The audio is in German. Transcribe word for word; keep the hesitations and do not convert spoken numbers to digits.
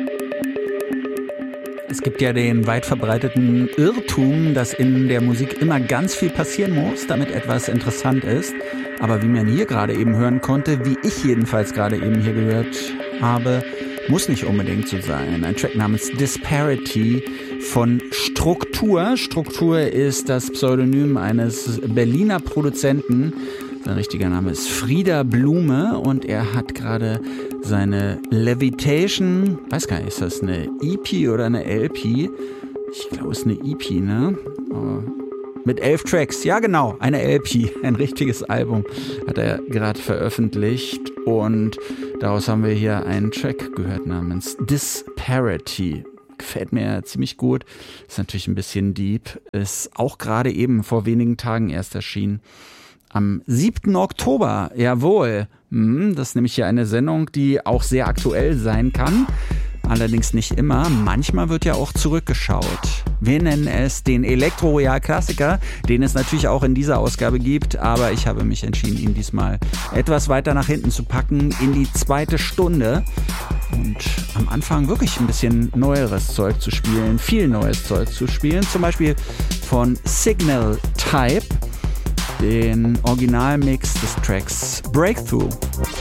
Es gibt ja den weit verbreiteten Irrtum, dass in der Musik immer ganz viel passieren muss, damit etwas interessant ist. Aber wie man hier gerade eben hören konnte, wie ich jedenfalls gerade eben hier gehört habe, muss nicht unbedingt so sein. Ein Track namens Disparity von Struktur. Struktur ist das Pseudonym eines Berliner Produzenten. Sein richtiger Name ist Frieder Blume und er hat gerade seine Levitation, weiß gar nicht, ist das eine E P oder eine L P? Ich glaube, es ist eine E P, ne? Aber mit elf Tracks, ja genau, eine L P, ein richtiges Album hat er gerade veröffentlicht und daraus haben wir hier einen Track gehört namens Disparity. Gefällt mir ziemlich gut, ist natürlich ein bisschen deep, ist auch gerade eben vor wenigen Tagen erst erschienen. Am siebten Oktober, jawohl. Das ist nämlich hier eine Sendung, die auch sehr aktuell sein kann. Allerdings nicht immer. Manchmal wird ja auch zurückgeschaut. Wir nennen es den Elektro-Royal-Klassiker, den es natürlich auch in dieser Ausgabe gibt. Aber ich habe mich entschieden, ihn diesmal etwas weiter nach hinten zu packen, in die zweite Stunde. Und am Anfang wirklich ein bisschen neueres Zeug zu spielen, viel neues Zeug zu spielen. Zum Beispiel von Signal Type. Den Originalmix des Tracks Breakthrough.